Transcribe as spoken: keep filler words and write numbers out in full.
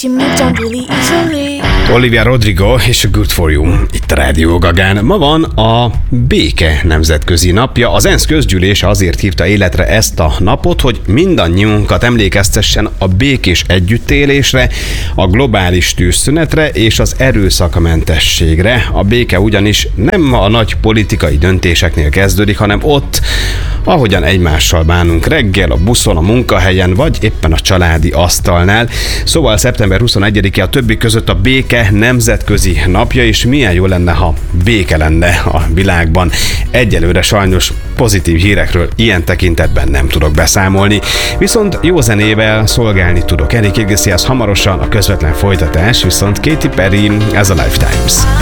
you moved on really easily. Olivia Rodrigo és Good For You itt a Rádió Gagán. Ma van a Béke Nemzetközi Napja. Az ENSZ közgyűlése azért hívta életre ezt a napot, hogy mindannyiunkat emlékeztessen a békés együttélésre, a globális tűzszünetre és az erőszakmentességre. A béke ugyanis nem a nagy politikai döntéseknél kezdődik, hanem ott, ahogyan egymással bánunk reggel, a buszon, a munkahelyen, vagy éppen a családi asztalnál. Szóval szeptember huszonegyedike a többi között a Béke Nemzetközi Napja, és milyen jó lenne, ha béke lenne a világban. Egyelőre sajnos pozitív hírekről ilyen tekintetben nem tudok beszámolni, viszont jó zenével szolgálni tudok. Enrique Iglesias hamarosan, a közvetlen folytatás, viszont Katy Perry, ez a Lifetimes.